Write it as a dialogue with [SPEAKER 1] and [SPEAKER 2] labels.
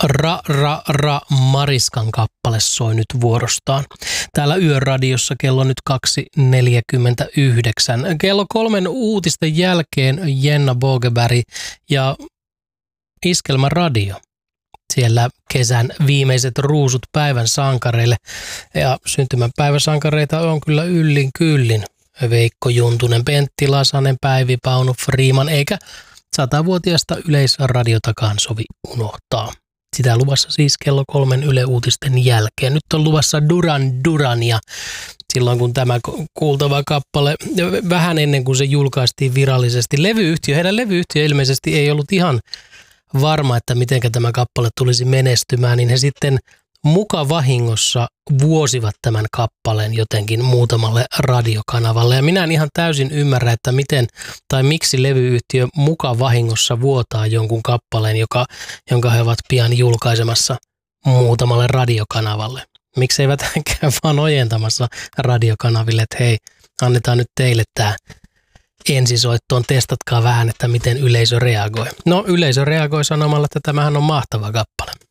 [SPEAKER 1] Mariskan kappale soi nyt vuorostaan. Täällä Yöradiossa kello on nyt 2.49. Kello 3 uutisten jälkeen Jenna Bogeberg ja Iskelmä Radio. Siellä kesän viimeiset ruusut päivän sankareille. Ja syntymäpäiväsankareita on kyllä yllin kyllin. Veikko Juntunen, Pentti Lasanen, Päivi Paunu Freeman, eikä 100-vuotiaasta Yleisradiotakaan sovi unohtaa. Sitä luvassa siis kello 3 Yle Uutisten jälkeen. Nyt on luvassa Duran Duran ja silloin kun tämä kuultava kappale, vähän ennen kuin se julkaistiin virallisesti, heidän levyyhtiö ilmeisesti ei ollut ihan varma, että miten tämä kappale tulisi menestymään, niin he sitten muka vahingossa vuosivat tämän kappaleen jotenkin muutamalle radiokanavalle. Ja minä en ihan täysin ymmärrä, että miten tai miksi levyyhtiö muka vahingossa vuotaa jonkun kappaleen, jonka he ovat pian julkaisemassa muutamalle radiokanavalle. Miksi eivät käy vaan ojentamassa radiokanaville, että hei, annetaan nyt teille tämä ensisoittoon, testatkaa vähän, että miten yleisö reagoi. No, yleisö reagoi sanomalla, että tämähän on mahtava kappale.